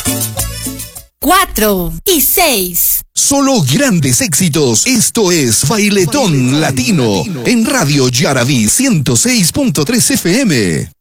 4 y 6. Solo grandes éxitos. Esto es Bailetón Latino en Radio Yaraví 106.3 FM.